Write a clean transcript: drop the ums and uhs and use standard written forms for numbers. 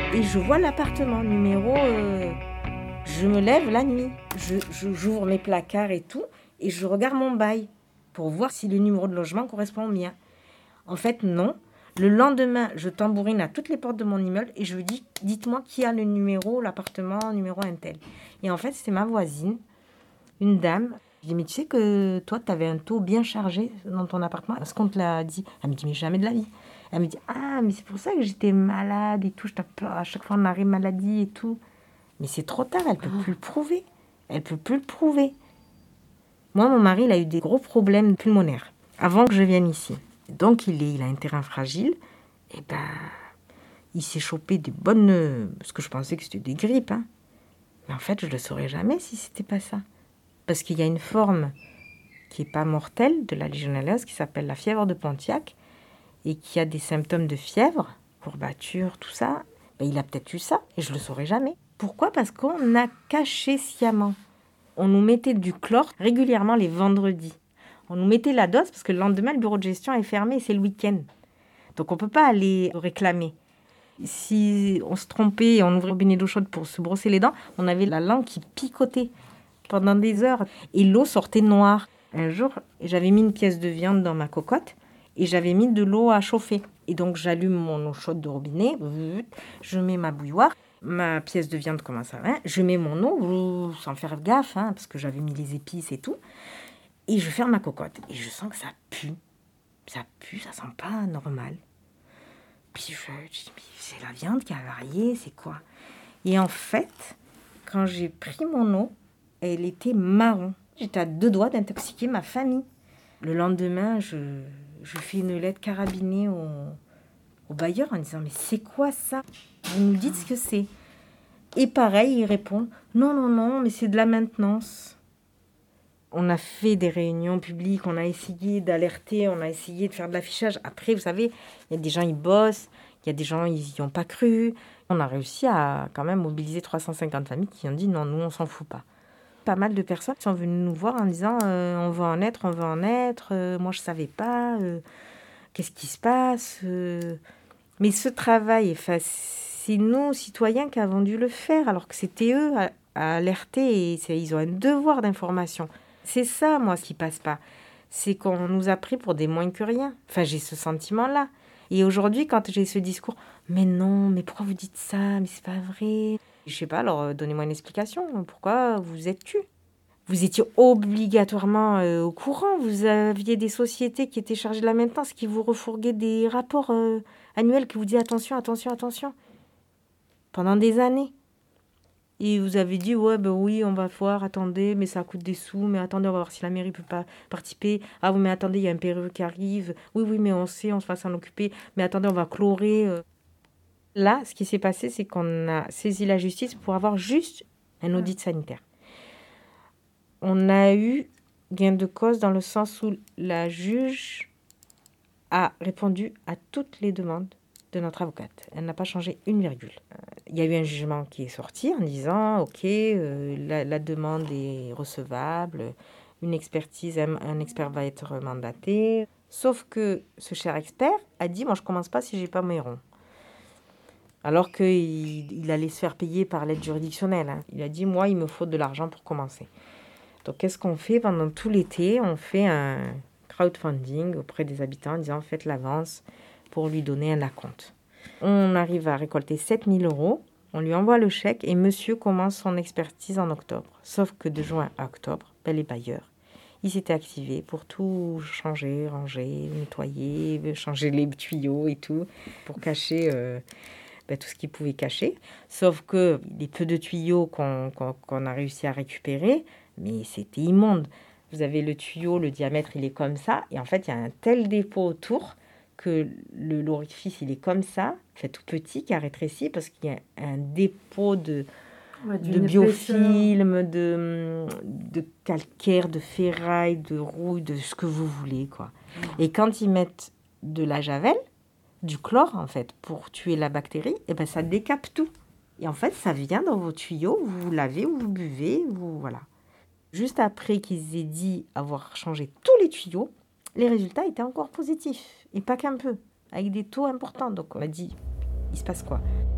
Et je vois l'appartement numéro... je me lève la nuit, j'ouvre mes placards et tout, et je regarde mon bail pour voir si le numéro de logement correspond au mien. En fait, non. Le lendemain, je tambourine à toutes les portes de mon immeuble et je lui dis, dites-moi qui a le numéro, l'appartement, numéro un tel. Et en fait, c'était ma voisine, une dame. Je dis, mais tu sais que toi, tu avais un taux bien chargé dans ton appartement. Est-ce qu'on te l'a dit? Elle me dit, mais jamais de la vie. Elle me dit, ah, mais c'est pour ça que j'étais malade et tout. Je tape à chaque fois en arrêt maladie et tout. Mais c'est trop tard, elle ne peut plus le prouver. Elle ne peut plus le prouver. Moi, mon mari, il a eu des gros problèmes pulmonaires avant que je vienne ici. Donc, il a un terrain fragile. Et ben, il s'est chopé des bonnes... Parce que je pensais que c'était des grippes. Hein. Mais en fait, je ne le saurais jamais si c'était pas ça. Parce qu'il y a une forme qui n'est pas mortelle de la légionellose qui s'appelle la fièvre de Pontiac et qui a des symptômes de fièvre, courbature, tout ça. Ben, il a peut-être eu ça et je ne le saurais jamais. Pourquoi? Parce qu'on a caché sciemment. On nous mettait du chlore régulièrement les vendredis. On nous mettait la dose parce que le lendemain, le bureau de gestion est fermé, c'est le week-end. Donc, on ne peut pas aller réclamer. Si on se trompait et on ouvrait le robinet d'eau chaude pour se brosser les dents, on avait la langue qui picotait pendant des heures. Et l'eau sortait noire. Un jour, j'avais mis une pièce de viande dans ma cocotte et j'avais mis de l'eau à chauffer. Et donc, j'allume mon eau chaude de robinet, je mets ma bouilloire. Ma pièce de viande commence à... je mets mon eau sans faire gaffe, parce que j'avais mis les épices et tout. Et je ferme ma cocotte. Et je sens que ça pue. Ça pue, ça sent pas normal. Puis je dis, mais c'est la viande qui a varié, c'est quoi? Et en fait, quand j'ai pris mon eau, elle était marron. J'étais à 2 doigts d'intoxiquer ma famille. Le lendemain, je fais une lettre carabinée au bailleur en disant, mais c'est quoi ça? Vous nous dites ce que c'est. Et pareil, il répond, non, mais c'est de la maintenance. On a fait des réunions publiques, on a essayé d'alerter, on a essayé de faire de l'affichage. Après, vous savez, il y a des gens, ils bossent, il y a des gens, ils n'y ont pas cru. On a réussi à quand même mobiliser 350 familles qui ont dit, non, nous, on s'en fout pas. Pas mal de personnes sont venues nous voir en disant, on veut en être, moi, je ne savais pas, qu'est-ce qui se passe Mais ce travail, c'est nous, citoyens, qui avons dû le faire, alors que c'était eux à alerter et ils ont un devoir d'information. C'est ça, moi, ce qui passe pas. C'est qu'on nous a pris pour des moins que rien. Enfin, j'ai ce sentiment-là. Et aujourd'hui, quand j'ai ce discours, mais non, mais pourquoi vous dites ça? Mais c'est pas vrai. Je sais pas, alors donnez-moi une explication. Pourquoi vous êtes tu? Vous étiez obligatoirement au courant. Vous aviez des sociétés qui étaient chargées de la maintenance, qui vous refourguaient des rapports annuels qui vous disaient attention. Pendant des années. Et vous avez dit, oui, on va voir, attendez, mais ça coûte des sous, mais attendez, on va voir si la mairie peut pas participer. Ah oui, mais attendez, il y a un PRE qui arrive. Oui, mais on sait, on se va s'en occuper. Mais attendez, on va chlorer. Là, ce qui s'est passé, c'est qu'on a saisi la justice pour avoir juste un audit sanitaire. On a eu gain de cause dans le sens où la juge a répondu à toutes les demandes de notre avocate. Elle n'a pas changé une virgule. Il y a eu un jugement qui est sorti en disant, ok, la demande est recevable, une expertise, un expert va être mandaté. Sauf que ce cher expert a dit, moi je commence pas si j'ai pas mes ronds. Alors qu'il allait se faire payer par l'aide juridictionnelle. Il a dit, moi il me faut de l'argent pour commencer. Donc qu'est-ce qu'on fait pendant tout l'été? On fait un crowdfunding auprès des habitants en disant, faites l'avance pour lui donner un acompte. On arrive à récolter 7 000 €, on lui envoie le chèque et monsieur commence son expertise en octobre. Sauf que de juin à octobre, les bailleurs, ils s'étaient activés pour tout changer, ranger, nettoyer, changer les tuyaux et tout, pour cacher tout ce qu'ils pouvaient cacher. Sauf que les peu de tuyaux qu'on a réussi à récupérer, mais c'était immonde. Vous avez le tuyau, le diamètre, il est comme ça, et en fait, il y a un tel dépôt autour que l'orifice, il est comme ça, fait tout petit, qui a rétréci, parce qu'il y a un dépôt de biofilm, de calcaire, de ferraille, de rouille, de ce que vous voulez, quoi. Et quand ils mettent de la javel, du chlore, en fait, pour tuer la bactérie, et ben ça décape tout. Et en fait, ça vient dans vos tuyaux, vous lavez, vous buvez, voilà. Juste après qu'ils aient dit avoir changé tous les tuyaux, les résultats étaient encore positifs. Et pas qu'un peu, avec des taux importants. Donc on a dit, il se passe quoi?